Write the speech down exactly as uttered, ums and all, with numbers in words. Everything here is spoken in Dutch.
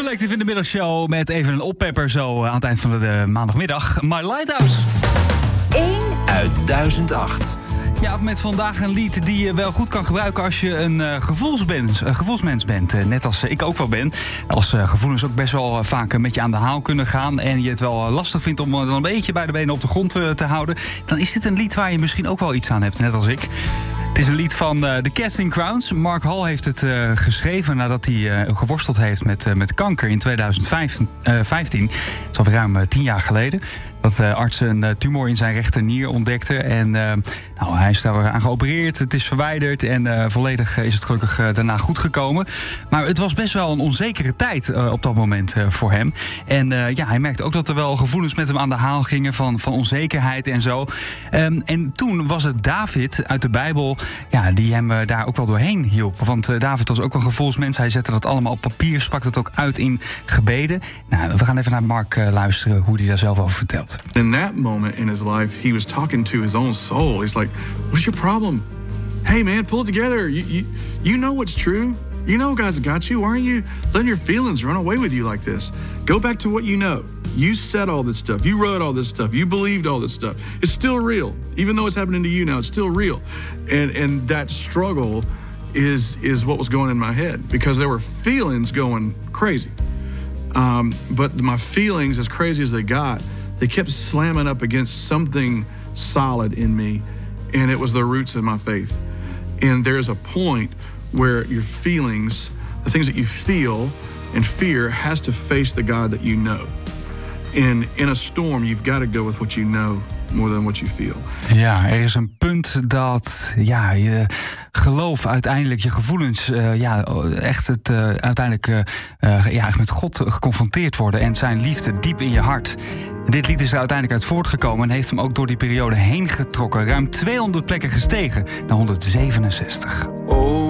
Collective in de middagshow met even een oppepper zo aan het eind van de maandagmiddag. My Lighthouse. één uit duizend acht. Ja, met vandaag een lied die je wel goed kan gebruiken als je een uh, gevoelsmens, uh, gevoelsmens bent. Uh, net als uh, ik ook wel ben. Als uh, gevoelens ook best wel uh, vaak uh, met je aan de haal kunnen gaan. En je het wel uh, lastig vindt om uh, dan een beetje bij de benen op de grond uh, te houden. Dan is dit een lied waar je misschien ook wel iets aan hebt, net als ik. Het is een lied van uh, The Casting Crowns. Mark Hall heeft het uh, geschreven nadat hij uh, geworsteld heeft met, uh, met kanker in tweeduizend vijftien. Dat is alweer ruim uh, tien jaar geleden. Dat uh, artsen een uh, tumor in zijn rechternier ontdekten. En uh, nou, hij is daar aan geopereerd. Het is verwijderd. En uh, volledig is het gelukkig uh, daarna goed gekomen. Maar het was best wel een onzekere tijd uh, op dat moment uh, voor hem. En uh, ja, hij merkte ook dat er wel gevoelens met hem aan de haal gingen. Van, van onzekerheid en zo. Um, en toen was het David uit de Bijbel, ja, die hem uh, daar ook wel doorheen hielp. Want uh, David was ook een gevoelsmens. Hij zette dat allemaal op papier. Sprak dat ook uit in gebeden. Nou, we gaan even naar Mark uh, luisteren hoe hij daar zelf over vertelt. In that moment in his life, he was talking to his own soul. He's like, what's your problem? Hey, man, pull it together. You, you, you know what's true. You know God's got you. Why aren't you letting your feelings run away with you like this? Go back to what you know. You said all this stuff. You wrote all this stuff. You believed all this stuff. It's still real. Even though it's happening to you now, it's still real. And, and that struggle is, is what was going in my head because there were feelings going crazy. Um, but my feelings, as crazy as they got, they kept slamming up against something solid in me, and it was the roots of my faith. And there's a point where your feelings, the things that you feel and fear, has to face the God that you know. And in a storm, you've got to go with what you know more than what you feel. Ja, er is een punt dat ja, je geloof uiteindelijk, je gevoelens, uh, ja, echt het uh, uiteindelijk uh, uh, ja, met God geconfronteerd worden en zijn liefde diep in je hart. En dit lied is er uiteindelijk uit voortgekomen en heeft hem ook door die periode heen getrokken. Ruim tweehonderd plekken gestegen naar honderdzevenenzestig. Oh.